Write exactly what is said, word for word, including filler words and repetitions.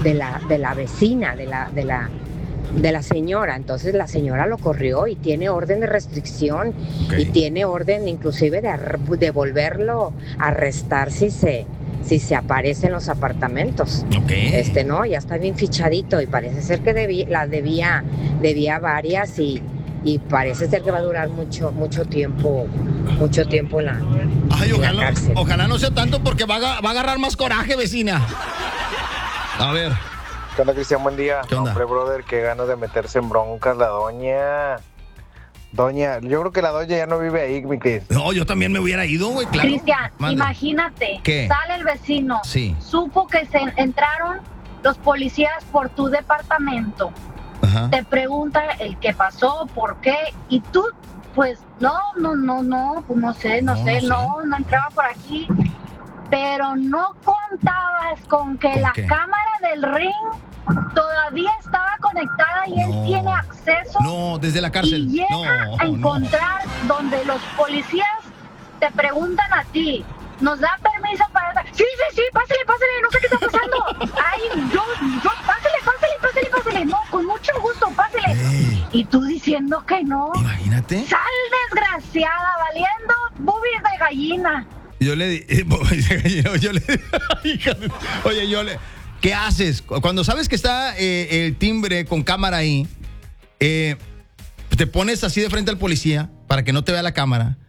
de la, de la vecina, de la, de la, de la señora. Entonces la señora lo corrió y tiene orden de restricción, okay, y tiene orden inclusive de, de volverlo a arrestar si se, si se aparece en los apartamentos. Okay. Este, no, ya está bien fichadito y parece ser que debía, la debía, debía varias y, y parece ser que va a durar mucho, mucho tiempo, mucho tiempo en la, Ay, en ojalá, la cárcel. Ojalá no sea tanto porque va a, va a agarrar más coraje, vecina. A ver. ¿Qué onda, Cristian? Buen día. ¿Qué onda? Hombre, brother, qué ganas de meterse en broncas la doña. Doña, yo creo que la doña ya no vive ahí, mi Cris. No, yo también me hubiera ido, güey, claro. Cristian, Mande. imagínate, ¿Qué? sale el vecino, Sí. supo que se entraron los policías por tu departamento, Ajá. te pregunta el qué pasó, por qué, y tú, pues, no, no, no, no, pues no sé, no, No, sé, no sé. no, no entraba por aquí, pero no contabas con que ¿Con la qué? cámara del ring todavía estaba conectada y No. él tiene acceso. No, desde la cárcel. Y llega No, a no. encontrar donde los policías te preguntan a ti, ¿nos da permiso para entrar? Sí, sí, sí, pásale, pásale, no sé qué está pasando. Ay, yo, yo, pásale, pásale, pásale, pásale. No, con mucho gusto, pásale. Ey. Y tú diciendo que no. Imagínate. Sal desgraciada, valiendo boobies de gallina. Yo le di, yo le hija de- oye, yo le, ¿qué haces? Cuando sabes que está eh, el timbre con cámara ahí, eh, te pones así de frente al policía para que no te vea la cámara